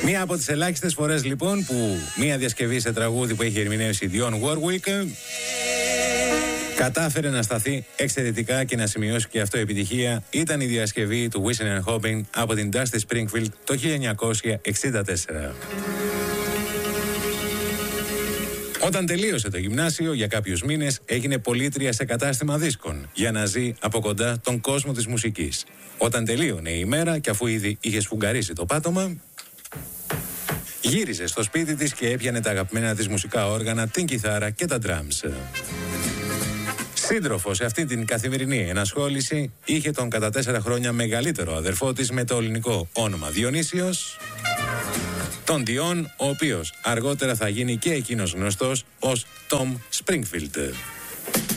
Μία από τις ελάχιστες φορές λοιπόν που μία διασκευή σε τραγούδι που έχει ερμηνεύσει Dionne Warwick κατάφερε να σταθεί εξαιρετικά και να σημειώσει και αυτό επιτυχία ήταν η διασκευή του Whistling and Hoping από την Dusty Springfield το 1964. Όταν τελείωσε το γυμνάσιο, για κάποιους μήνες έγινε πωλήτρια σε κατάστημα δίσκων για να ζει από κοντά τον κόσμο της μουσικής. Όταν τελείωνε η ημέρα και αφού ήδη είχε σφουγγαρίσει το πάτωμα, γύριζε στο σπίτι της και έπιανε τα αγαπημένα της μουσικά όργανα, την κιθάρα και τα drums. Σύντροφο σε αυτή την καθημερινή ενασχόληση είχε τον κατά 4 χρόνια μεγαλύτερο αδερφό της με το ελληνικό όνομα Διονύσιος, τον Dion, ο οποίος αργότερα θα γίνει και εκείνος γνωστός ως Tom Springfield.